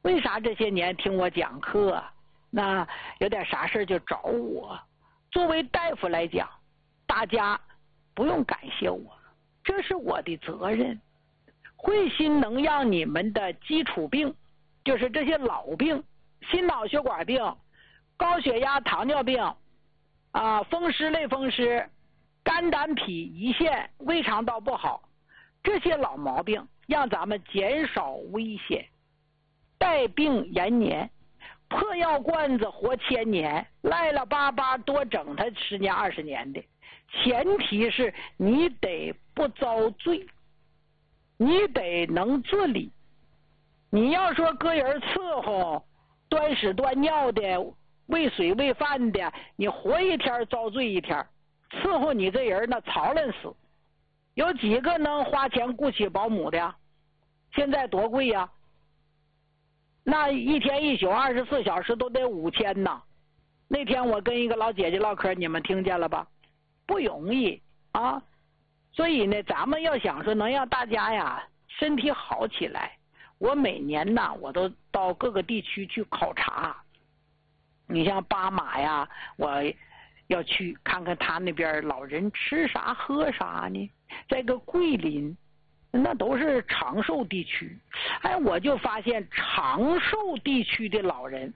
为啥这些年听我讲课，那有点啥事就找我？作为大夫来讲，大家不用感谢我，这是我的责任。慧心能让你们的基础病，就是这些老病，心脑血管病、高血压、糖尿病风湿类风湿、肝胆脾胰腺、胃肠道不好，这些老毛病让咱们减少危险，带病延年。破药罐子活1000年，赖了巴巴多整他10年20年的，前提是你得不遭罪，你得能自理。你要说搁人伺候，端屎端尿的，喂水喂饭的，你活一天遭罪一天，伺候你这人那操烂死。有几个能花钱雇起保姆的呀？现在多贵呀！那一天一宿24小时都得5000呢。那天我跟一个老姐姐唠嗑，你们听见了吧？不容易啊！所以呢，咱们要想说能让大家呀身体好起来，我每年呢我都到各个地区去考察。你像巴马呀，我要去看看他那边老人吃啥喝啥呢。在个桂林，那都是长寿地区。哎，我就发现长寿地区的老人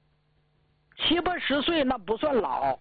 70、80岁那不算老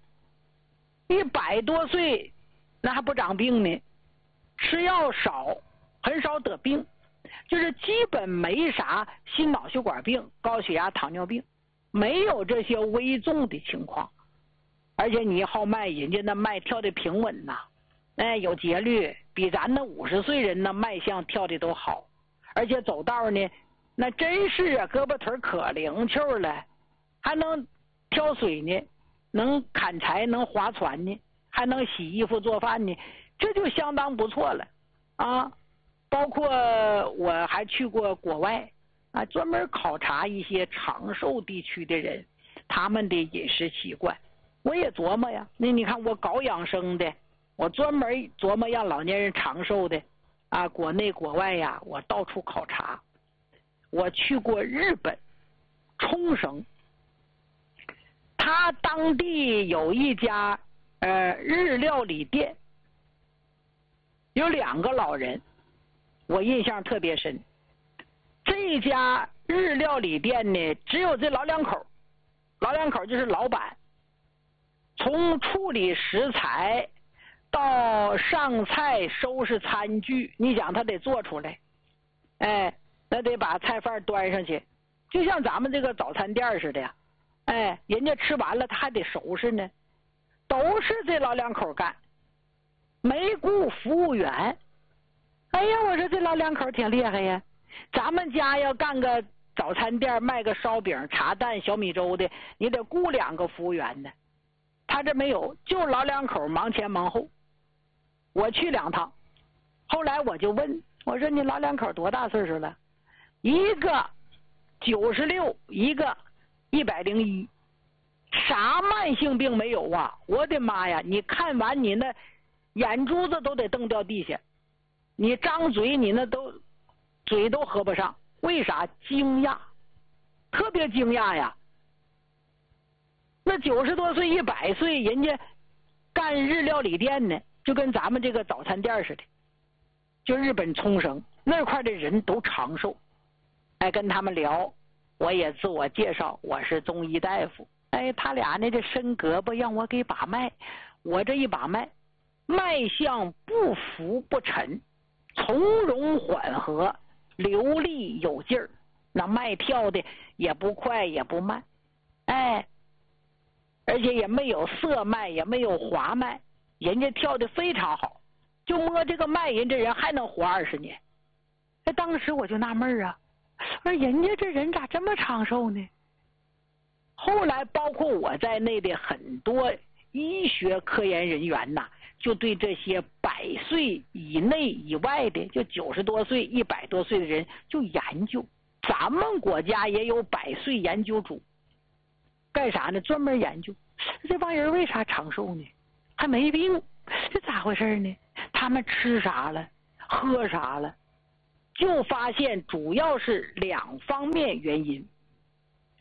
，100多岁那还不长病呢，吃药少，很少得病，就是基本没啥心脑血管病、高血压、糖尿病，没有这些危重的情况。而且你号脉，人家那脉跳的平稳呐，有节律，比咱那50岁人那脉象跳的都好。而且走道呢，那真是胳膊腿可灵巧了，还能挑水呢，能砍柴，能划船呢，还能洗衣服做饭呢，这就相当不错了啊！包括我还去过国外专门考察一些长寿地区的人，他们的饮食习惯。我也琢磨呀，那你看我搞养生的，我专门琢磨让老年人长寿的国内国外呀，我到处考察。我去过日本冲绳，他当地有一家日料理店，有2个老人，我印象特别深。这家日料理店呢，只有这老两口，老两口就是老板，从处理食材到上菜收拾餐具，你想他得做出来，那得把菜饭端上去，就像咱们这个早餐店似的呀，人家吃完了他还得收拾呢，都是这老两口干，没雇服务员。哎呀，我说这老两口挺厉害呀，咱们家要干个早餐店卖个烧饼、茶蛋、小米粥的，你得雇2个服务员呢。他这没有，就老两口忙前忙后。我去2趟，后来我就问，我说你老两口多大岁数了？一个96，一个101，啥慢性病没有啊？我的妈呀！你看完你那眼珠子都得瞪掉地下，你张嘴你那都嘴都合不上，为啥？惊讶，特别惊讶呀！那90多岁、100岁，人家干日料理店呢，就跟咱们这个早餐店似的。就日本冲绳那块的人都长寿，跟他们聊，我也自我介绍，我是中医大夫。他俩呢这伸胳膊让我给把脉，我这一把脉，脉象不浮不沉，从容缓和，流利有劲儿，那脉跳的也不快也不慢，而且也没有涩脉，也没有滑脉，人家跳的非常好，就摸这个脉，人这人还能活20年。当时我就纳闷啊，说人家这人咋这么长寿呢？后来包括我在内的很多医学科研人员呐，就对这些100岁以内以外的，就90多岁、100多岁的人就研究。咱们国家也有100岁研究组，干啥呢？专门研究这帮人为啥长寿呢？还没病，这咋回事呢？他们吃啥了？喝啥了？就发现主要是2方面原因。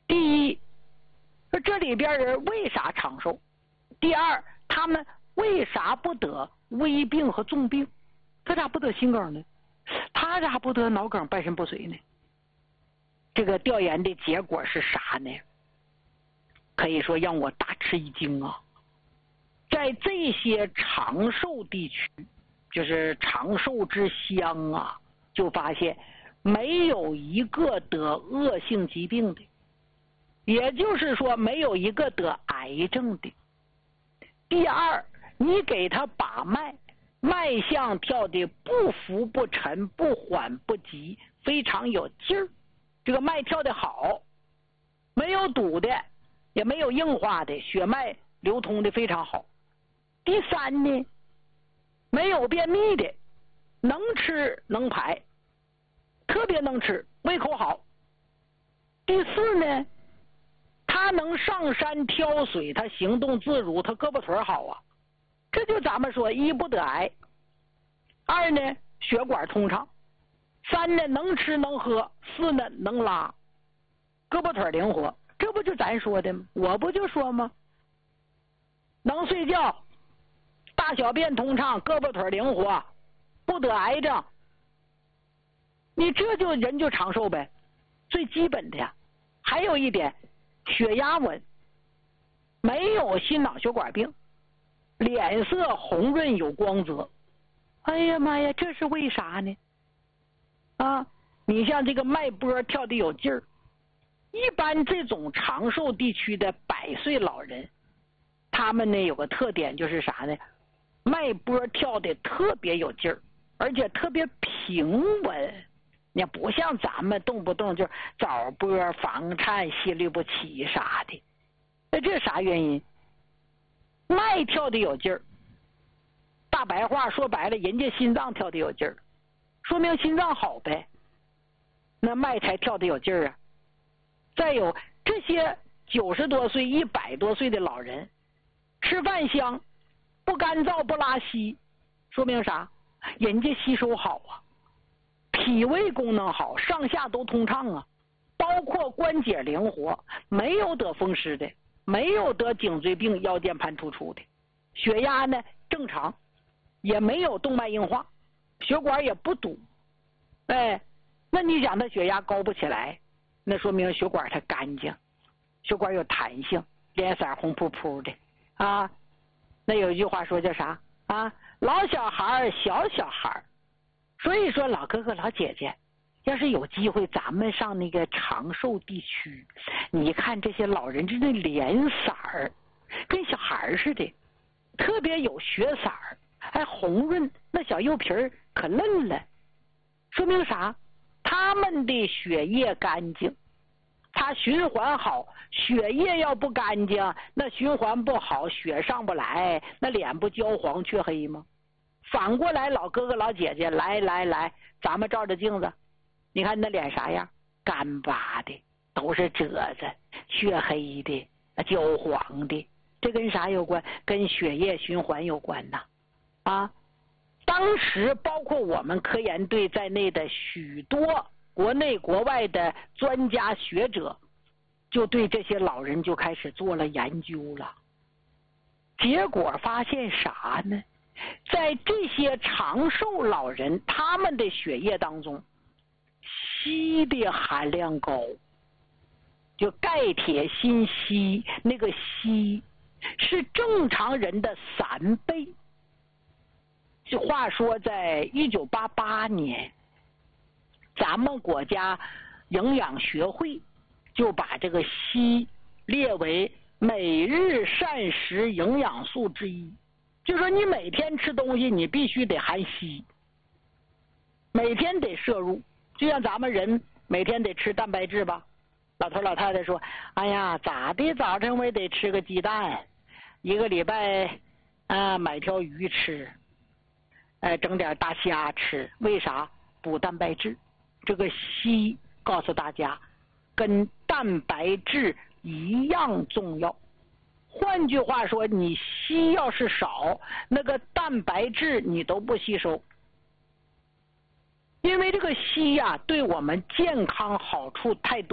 第一，这里边人为啥长寿？第二，他们为啥不得危病和重病？他咋不得心梗呢？他咋不得脑梗、半身不遂呢？这个调研的结果是啥呢？可以说让我大吃一惊啊！在这些长寿地区，就是长寿之乡啊，就发现没有一个得恶性疾病的，也就是说没有一个得癌症的。第二，你给他把脉，脉象跳的不浮不沉，不缓不急，非常有劲儿。这个脉跳的好，没有堵的，也没有硬化的，血脉流通的非常好。第三呢，没有便秘的，能吃能排，特别能吃，胃口好。第四呢，他能上山挑水，他行动自如，他胳膊腿好啊。这就咱们说，一不得癌，二呢血管通畅，三呢能吃能喝，四呢能拉，胳膊腿灵活。这不就咱说的吗？我不就说吗？能睡觉，大小便通畅，胳膊腿灵活，不得癌症，你这就人就长寿呗，最基本的呀。还有一点，血压稳，没有心脑血管病，脸色红润有光泽。哎呀妈呀，这是为啥呢？啊，你像这个脉搏跳得有劲儿，一般这种长寿地区的100岁老人，他们呢有个特点就是啥呢？脉搏跳得特别有劲儿，而且特别平稳。你不像咱们动不动就早搏、房颤、心律不齐啥的。那这啥原因？脉跳得有劲儿，大白话说白了，人家心脏跳得有劲儿，说明心脏好呗，那脉才跳得有劲儿啊。再有这些90多岁、100多岁的老人，吃饭香，不干燥不拉稀，说明啥？人家吸收好啊，脾胃功能好，上下都通畅啊，包括关节灵活，没有得风湿的，没有得颈椎病、腰间盘突出的，血压呢正常，也没有动脉硬化，血管也不堵。哎，那你想他血压高不起来，那说明血管它干净，血管有弹性，脸色红扑扑的啊。那有一句话说叫啥啊？老小孩小小孩。所以说老哥哥老姐姐，要是有机会咱们上那个长寿地区，你看这些老人这脸色儿跟小孩似的，特别有血色儿，还红润，那小肉皮儿可嫩了，说明啥？他们的血液干净，他循环好。血液要不干净，那循环不好，血上不来，那脸不焦黄黢黑吗？反过来，老哥哥老姐姐，来，咱们照着镜子，你看你的脸啥样？干巴的，都是褶子，黢黑的，焦黄的，这跟啥有关？跟血液循环有关呐！啊，当时包括我们科研队在内的许多国内国外的专家学者，就对这些老人就开始做了研究了。结果发现啥呢？在这些长寿老人，他们的血液当中，硒的含量高，就钙铁锌硒，那个硒是正常人的3倍。这话说，在1988年，咱们国家营养学会就把这个硒列为每日膳食营养素之一。就说你每天吃东西，你必须得含硒，每天得摄入，就像咱们人每天得吃蛋白质吧。老头老太太说：“哎呀，咋的？早晨我也得吃个鸡蛋，一个礼拜买条鱼吃，整点大虾吃，为啥？补蛋白质。这个硒告诉大家，跟蛋白质一样重要。换句话说，你硒要是少，那个蛋白质你都不吸收，因为这个硒呀，对我们健康好处太多。